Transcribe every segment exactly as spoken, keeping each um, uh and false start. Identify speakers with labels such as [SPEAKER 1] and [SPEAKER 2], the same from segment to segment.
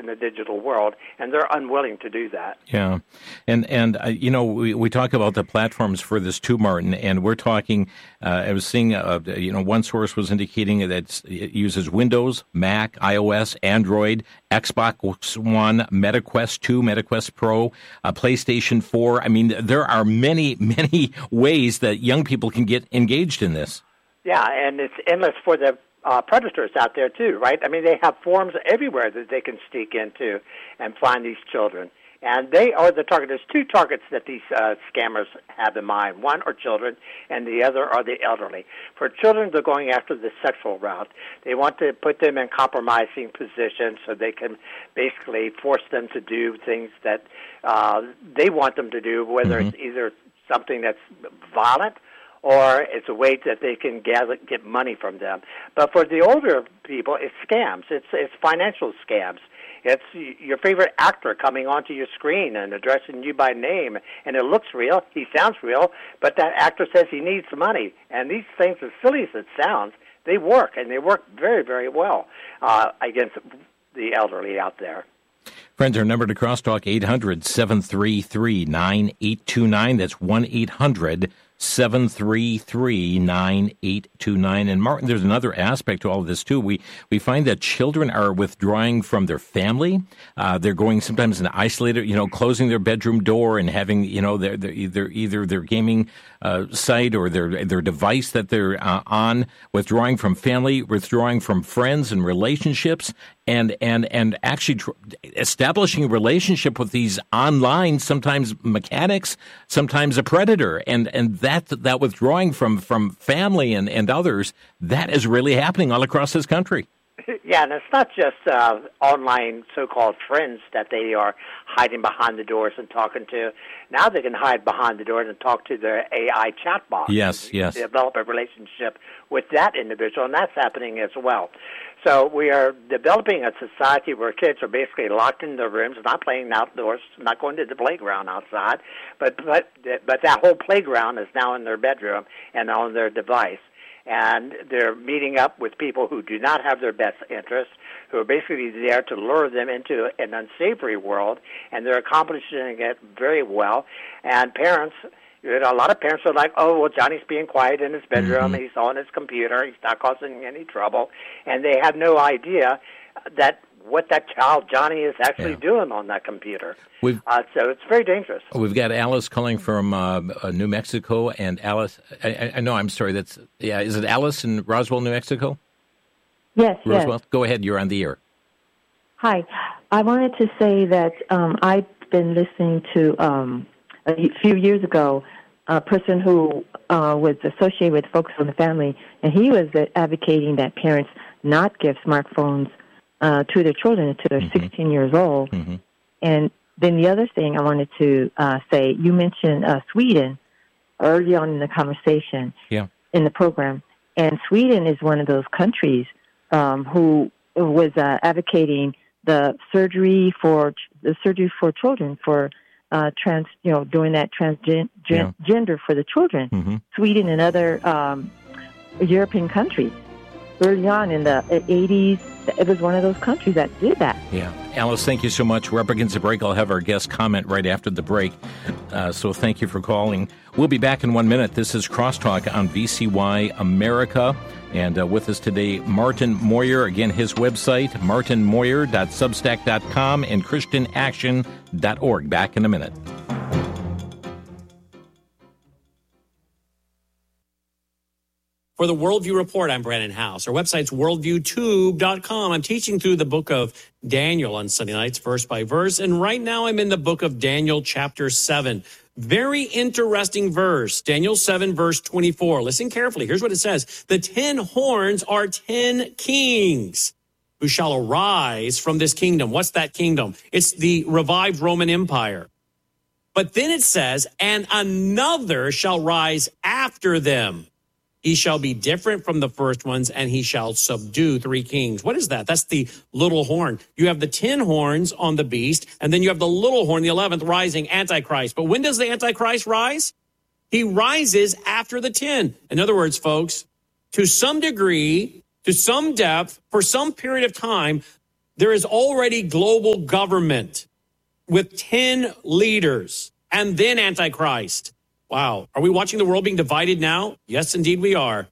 [SPEAKER 1] in the digital world, and they're unwilling to do that.
[SPEAKER 2] Yeah. And, and uh, you know, we, we talk about the platforms for this too, Martin, and we're talking, uh, I was seeing, uh, you know, one source was indicating that it uses Windows, Mac, iOS, Android, Xbox One, MetaQuest two, MetaQuest Pro, uh, PlayStation four. I mean, there are many, many ways that young people can get engaged in this.
[SPEAKER 1] Yeah, and it's endless for the uh, predators out there, too, right? I mean, they have forums everywhere that they can sneak into and find these children. And they are the target. There's two targets that these uh, scammers have in mind. One are children, and the other are the elderly. For children, they're going after the sexual route. They want to put them in compromising positions so they can basically force them to do things that uh, they want them to do, whether mm-hmm. it's either something that's violent or it's a way that they can gather, get money from them. But for the older people, it's scams. It's it's financial scams. It's your favorite actor coming onto your screen and addressing you by name, and it looks real, he sounds real, but that actor says he needs money. And these things, as silly as it sounds, they work, and they work very, very well uh, against the elderly out there.
[SPEAKER 2] Friends, our number to Crosstalk, eight hundred, seven three three, nine eight two nine. That's one eight hundred, seven three three, nine eight two nine. And Martin, there's another aspect to all of this, too. We we find that children are withdrawing from their family. Uh, they're going sometimes in isolated, you know, closing their bedroom door and having, you know, their, their either either their gaming uh, site or their their device that they're uh, on, withdrawing from family, withdrawing from friends and relationships, and and and actually tr- establishing a relationship with these online, sometimes mechanics, sometimes a predator, and and that that withdrawing from from family and, and others, that is really happening all across this country.
[SPEAKER 1] Yeah, and it's not just uh, online so-called friends that they are hiding behind the doors and talking to. Now they can hide behind the doors and talk to their A I chatbot.
[SPEAKER 2] Yes, yes.
[SPEAKER 1] Develop a relationship with that individual, and that's happening as well. So we are developing a society where kids are basically locked in their rooms, not playing outdoors, not going to the playground outside, but but but that whole playground is now in their bedroom and on their device. And they're meeting up with people who do not have their best interests, who are basically there to lure them into an unsavory world, and they're accomplishing it very well. And parents, you know, a lot of parents are like, oh, well, Johnny's being quiet in his bedroom, mm-hmm. he's on his computer, he's not causing any trouble, and they have no idea that what that child, Johnny, is actually yeah. doing on that computer. Uh, so it's very dangerous.
[SPEAKER 2] We've got Alice calling from uh, uh, New Mexico, and Alice, I, I know, I'm sorry, that's, yeah, is it Alice in Roswell, New Mexico?
[SPEAKER 3] Yes,
[SPEAKER 2] Roswell?
[SPEAKER 3] yes.
[SPEAKER 2] Go ahead, you're on the air.
[SPEAKER 3] Hi. I wanted to say that um, I've been listening to, um, a few years ago, a person who uh, was associated with Focus on the Family, and he was advocating that parents not give smartphones Uh, to their children until they're mm-hmm. sixteen years old. Mm-hmm. And then the other thing I wanted to uh, say, you mentioned uh, Sweden early on in the conversation,
[SPEAKER 2] yeah.
[SPEAKER 3] in the program. And Sweden is one of those countries um, who was uh, advocating the surgery for the surgery for children, for uh, trans, you know, doing that transgender yeah. for the children. Mm-hmm. Sweden and other um, European countries. Early on in the eighties, it was one of those countries that did that.
[SPEAKER 2] Yeah. Alice, thank you so much. We're up against the break. I'll have our guest comment right after the break. Uh, so thank you for calling. We'll be back in one minute. This is Crosstalk on V C Y America. And uh, with us today, Martin Moyer. Again, his website, martin moyer dot substack dot com and christian action dot org. Back in a minute.
[SPEAKER 4] For the Worldview Report, I'm Brandon House. Our website's worldview tube dot com. I'm teaching through the book of Daniel on Sunday nights, verse by verse. And right now I'm in the book of Daniel, chapter seven. Very interesting verse. Daniel seven, verse twenty-four. Listen carefully. Here's what it says. The ten horns are ten kings who shall arise from this kingdom. What's that kingdom? It's the revived Roman Empire. But then it says, and another shall rise after them. He shall be different from the first ones, and he shall subdue three kings. What is that? That's the little horn. You have the ten horns on the beast, and then you have the little horn, the eleventh, rising, Antichrist. But when does the Antichrist rise? He rises after the ten. In other words, folks, to some degree, to some depth, for some period of time, There is already global government with ten leaders and then Antichrist. Wow. Are we watching the world being divided now? Yes, indeed we are.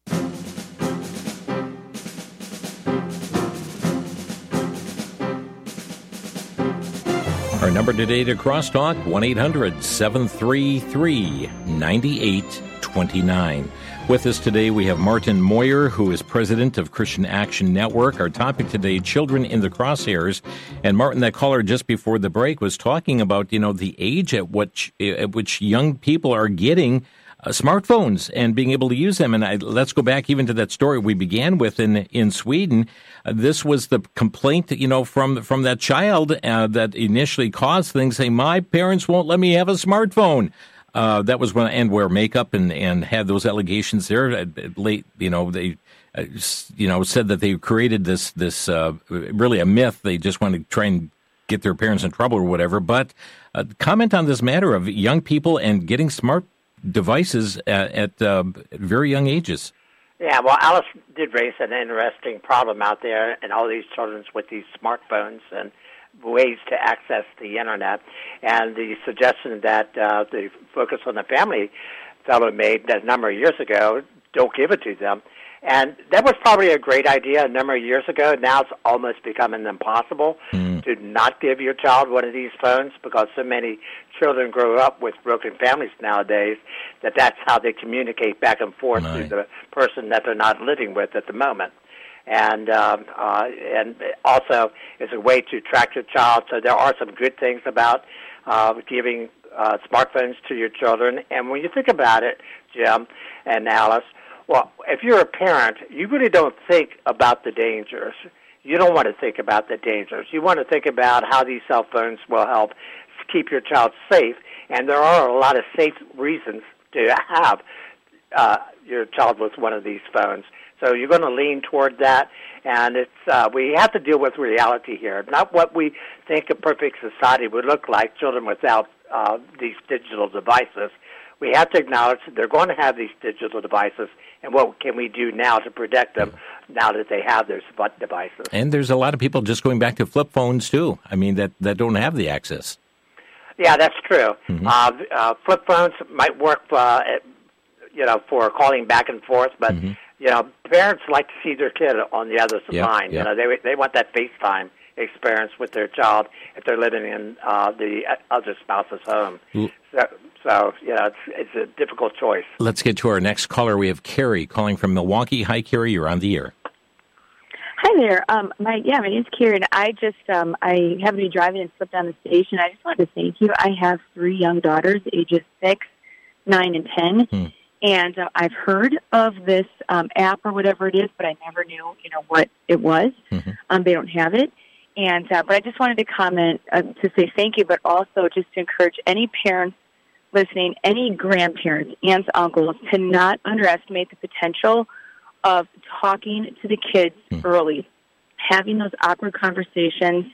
[SPEAKER 2] Our number today to Crosstalk, one eight hundred seven three three nine eight two nine. With us today, we have Martin Moyer, who is president of Christian Action Network. Our topic today, children in the crosshairs. And Martin, that caller just before the break was talking about, you know, the age at which, at which young people are getting uh, smartphones and being able to use them. And I, let's go back even to that story we began with in in Sweden. Uh, this was the complaint, you know, from from that child uh, that initially caused things, saying, my parents won't let me have a smartphone. Uh, that was when, and wear makeup and, and had those allegations there. Uh, late, you know, they, uh, you know, said that they created this, this, uh, really a myth. They just want to try and get their parents in trouble or whatever. But uh, comment on this matter of young people and getting smart devices at, at uh, very young ages.
[SPEAKER 1] Yeah, well, Alice did raise an interesting problem out there, and all these children with these smartphones and ways to access the internet, and the suggestion that uh, the Focus on the Family fellow made a number of years ago, don't give it to them. And that was probably a great idea a number of years ago. Now it's almost becoming impossible mm. to not give your child one of these phones, because so many children grow up with broken families nowadays that that's how they communicate back and forth right. to the person that they're not living with at the moment. And um, uh, and also is a way to track your child. So there are some good things about uh, giving uh, smartphones to your children. And when you think about it, Jim and Alice, well, if you're a parent, you really don't think about the dangers. You don't want to think about the dangers. You want to think about how these cell phones will help keep your child safe. And there are a lot of safe reasons to have uh, your child with one of these phones. So you're going to lean toward that, and it's uh, we have to deal with reality here, not what we think a perfect society would look like, children without uh, these digital devices. We have to acknowledge that they're going to have these digital devices, and what can we do now to protect them now that they have those devices?
[SPEAKER 2] And there's a lot of people just going back to flip phones, too, I mean, that, that don't have the access.
[SPEAKER 1] Yeah, that's true.
[SPEAKER 2] Mm-hmm.
[SPEAKER 1] Uh, uh, flip phones might work, uh, at, you know, for calling back and forth, but... Mm-hmm. You know, parents like to see their kid on the other
[SPEAKER 2] yep,
[SPEAKER 1] line.
[SPEAKER 2] Yep.
[SPEAKER 1] You know, they they want that FaceTime experience with their child if they're living in uh, the other spouse's home. Mm. So, so, you know, it's, it's a difficult choice.
[SPEAKER 2] Let's get to our next caller. We have Carrie calling from Milwaukee. Hi, Carrie. You're on the air.
[SPEAKER 5] Hi there. Um, my yeah, my name's Carrie, and I just um, I happened to be driving and slipped down the station. I just wanted to thank you. I have three young daughters, ages six, nine, and ten. Hmm. And uh, I've heard of this um, app or whatever it is, but I never knew, you know, what it was. Mm-hmm. Um, they don't have it. And uh, but I just wanted to comment uh, to say thank you, but also just to encourage any parents listening, any grandparents, aunts, uncles, to not underestimate the potential of talking to the kids mm-hmm. early, having those awkward conversations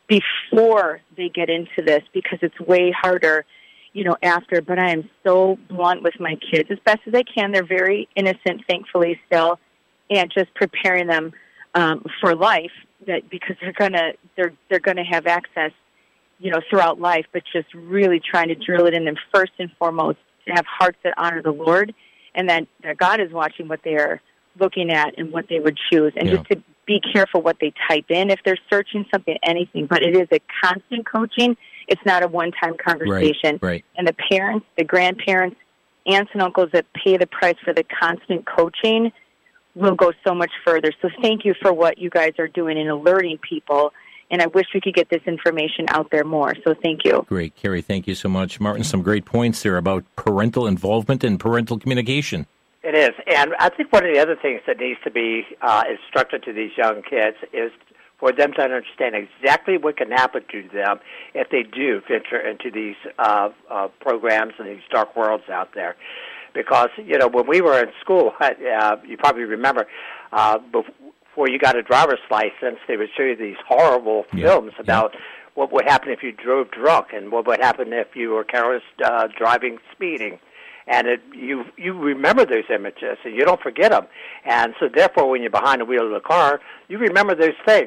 [SPEAKER 5] before they get into this, because it's way harder, you know, after. But I am so blunt with my kids as best as I can. They're very innocent, thankfully, still, and just preparing them um, for life, that because they're gonna they're they're gonna have access, you know, throughout life. But just really trying to drill it in them first and foremost, to have hearts that honor the Lord, and that, that God is watching what they are looking at and what they would choose, and yeah. just to be careful what they type in if they're searching something, anything. But it is a constant coaching. It's not a one-time conversation.
[SPEAKER 2] Right, right.
[SPEAKER 5] And the parents, the grandparents, aunts and uncles that pay the price for the constant coaching will go so much further. So thank you for what you guys are doing in alerting people. And I wish we could get this information out there more. So thank you.
[SPEAKER 2] Great. Carrie, thank you so much. Martin, some great points there about parental involvement and parental communication.
[SPEAKER 1] It is. And I think one of the other things that needs to be uh, instructed to these young kids is for them to understand exactly what can happen to them if they do venture into these uh, uh, programs and these dark worlds out there. Because, you know, when we were in school, uh, you probably remember, uh, before you got a driver's license, they would show you these horrible yeah. films about yeah. what would happen if you drove drunk and what would happen if you were careless uh, driving, speeding. And it, you you remember those images, and you don't forget them. And so, therefore, when you're behind the wheel of the car, you remember those things.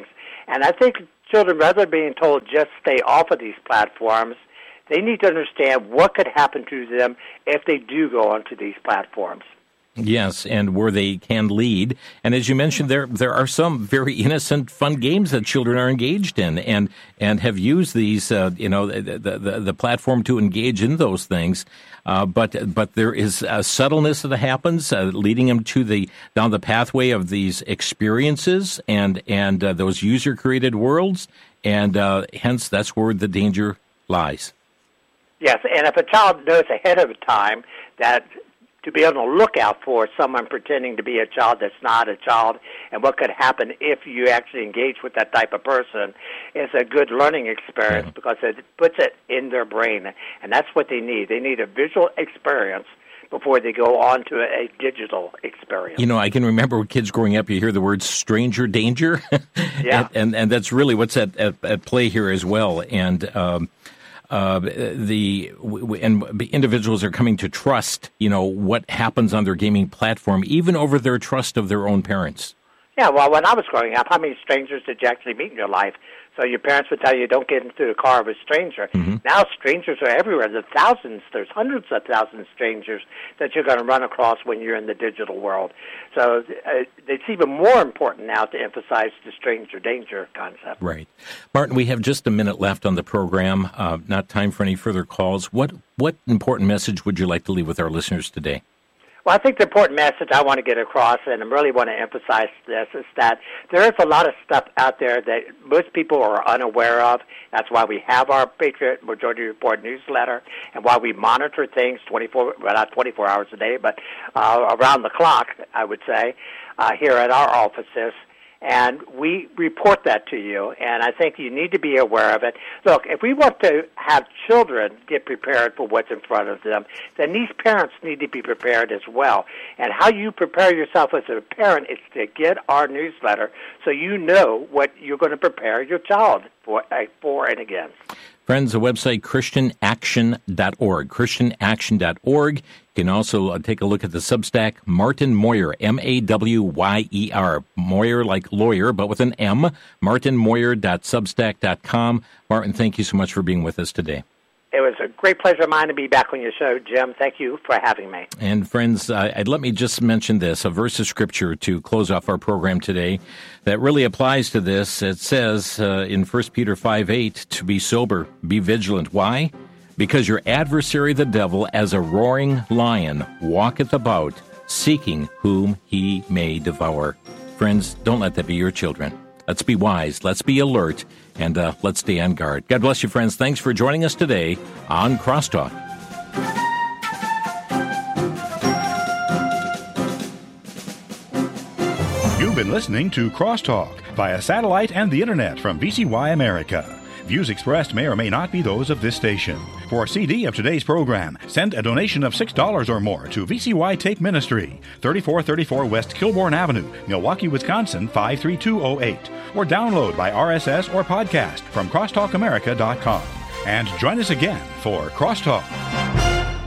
[SPEAKER 1] And I think children, rather than being told just stay off of these platforms, they need to understand what could happen to them if they do go onto these platforms.
[SPEAKER 2] Yes, and where they can lead. And as you mentioned, there there are some very innocent, fun games that children are engaged in, and and have used these, uh, you know, the, the the platform to engage in those things. Uh, but but there is a subtleness that happens, uh, leading them to the down the pathway of these experiences and and uh, those user created worlds, and uh, hence that's where the danger lies.
[SPEAKER 1] Yes, and if a child knows ahead of time that to be on the lookout for someone pretending to be a child that's not a child, and what could happen if you actually engage with that type of person, is a good learning experience, mm-hmm. because it puts it in their brain, and that's what they need. They need a visual experience before they go on to a, a digital experience.
[SPEAKER 2] You know, I can remember when kids growing up, you hear the word stranger danger,
[SPEAKER 1] yeah,
[SPEAKER 2] and, and and that's really what's at, at, at play here as well, and um Uh, the w- and individuals are coming to trust, you know, what happens on their gaming platform, even over their trust of their own parents.
[SPEAKER 1] Yeah, well, when I was growing up, how many strangers did you actually meet in your life? So your parents would tell you, don't get into the car of a stranger. Mm-hmm. Now strangers are everywhere. There's thousands, there's hundreds of thousands of strangers that you're going to run across when you're in the digital world. So uh, it's even more important now to emphasize the stranger danger concept.
[SPEAKER 2] Right. Martin, we have just a minute left on the program. Uh, not time for any further calls. What, what important message would you like to leave with our listeners today?
[SPEAKER 1] Well, I think the important message I want to get across, and I really want to emphasize this, is that there is a lot of stuff out there that most people are unaware of. That's why we have our Patriot Majority Report newsletter, and why we monitor things twenty-four, well, not twenty-four hours a day, but uh, around the clock, I would say, uh, here at our offices. And we report that to you, and I think you need to be aware of it. Look, if we want to have children get prepared for what's in front of them, then these parents need to be prepared as well. And how you prepare yourself as a parent is to get our newsletter so you know what you're going to prepare your child for, uh, for and against.
[SPEAKER 2] Friends, the website Christian Action dot org, Christian Action dot org. You can also uh, take a look at the Substack, Martin Moyer, M A W Y E R, Moyer like lawyer, but with an M, martin moyer dot substack dot com. Martin, thank you so much for being with us today.
[SPEAKER 1] It was a great pleasure of mine to be back on your show, Jim. Thank you for having me.
[SPEAKER 2] And friends, uh, I'd let me just mention this, a verse of Scripture to close off our program today that really applies to this. It says uh, in First Peter five eight, to be sober, be vigilant. Why? Because your adversary, the devil, as a roaring lion, walketh about, seeking whom he may devour. Friends, don't let that be your children. Let's be wise, let's be alert, and uh, let's stay on guard. God bless you, friends. Thanks for joining us today on Crosstalk.
[SPEAKER 6] You've been listening to Crosstalk via satellite and the internet from V C Y America. Views expressed may or may not be those of this station. For a C D of today's program, send a donation of six dollars or more to V C Y Tape Ministry, thirty-four thirty-four West Kilbourne Avenue, Milwaukee, Wisconsin, five three two zero eight. Or download by R S S or podcast from crosstalk america dot com. And join us again for Crosstalk.